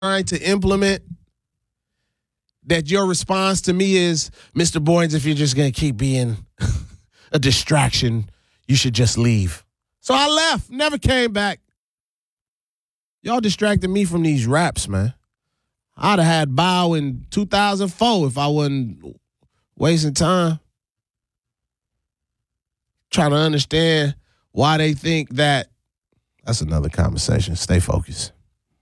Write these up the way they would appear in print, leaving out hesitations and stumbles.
trying to implement that your response to me is, Mr. Boyens, if you're just going to keep being a distraction, you should just leave. So I left, never came back. Y'all distracted me from these raps, man. I'd have had Bow in 2004 if I wasn't wasting time trying to understand why they think that. That's another conversation. Stay focused.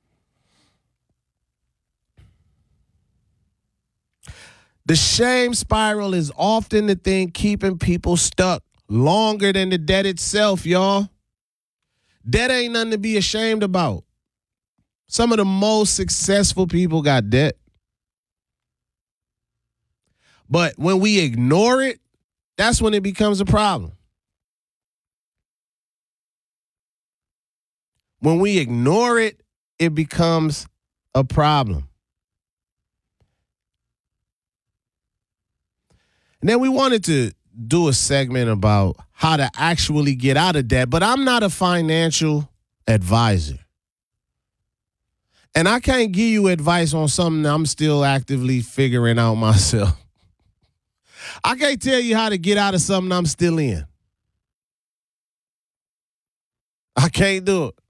The shame spiral is often the thing keeping people stuck longer than the debt itself, y'all. Debt ain't nothing to be ashamed about. Some of the most successful people got debt. But when we ignore it, that's when it becomes a problem. When we ignore it, it becomes a problem. And then we wanted to do a segment about how to actually get out of debt, but I'm not a financial advisor. And I can't give you advice on something I'm still actively figuring out myself. I can't tell you how to get out of something I'm still in. I can't do it.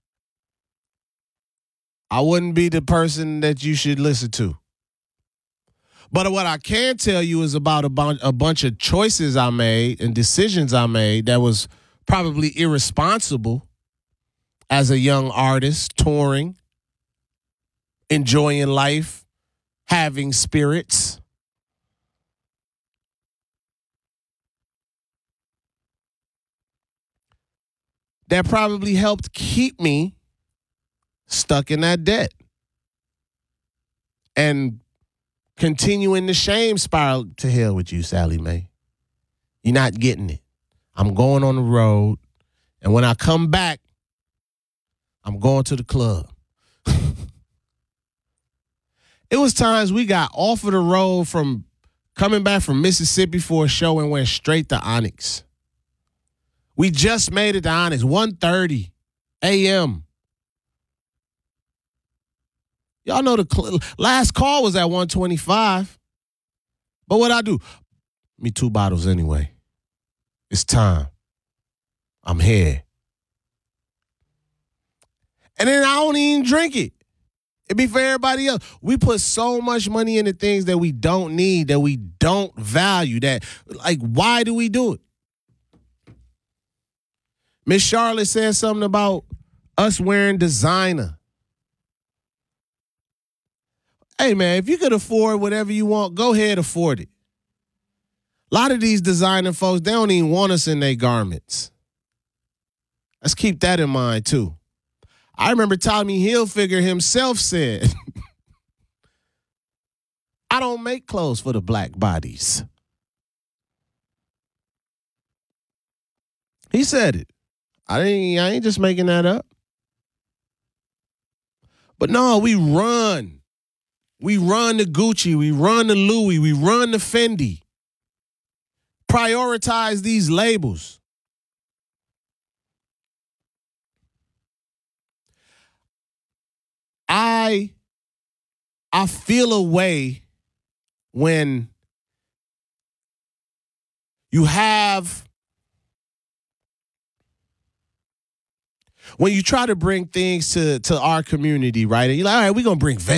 I wouldn't be the person that you should listen to. But what I can tell you is about a bunch of choices I made and decisions I made that was probably irresponsible as a young artist, touring, enjoying life, having spirits. That probably helped keep me stuck in that debt and continuing the shame spiral. To hell with you, Sally Mae. You're not getting it. I'm going on the road, and when I come back, I'm going to the club. It was times we got off of the road from coming back from Mississippi for a show and went straight to Onyx. We just made it to Onyx, 1:30 a.m. Y'all know the last call was at 1:25. But what I do? Me 2 bottles anyway. It's time. I'm here. And then I don't even drink it. It be for everybody else. We put so much money into things that we don't need, that we don't value, that, like, why do we do it? Miss Charlotte said something about us wearing designer. Hey, man, if you could afford whatever you want, go ahead, afford it. A lot of these designer folks, they don't even want us in their garments. Let's keep that in mind, too. I remember Tommy Hilfiger himself said, I don't make clothes for the black bodies. He said it. I ain't just making that up. But no, we run. We run the Gucci. We run the Louis. We run the Fendi. Prioritize these labels. I feel a way when you try to bring things to our community, right? And you're like, all right, we're going to bring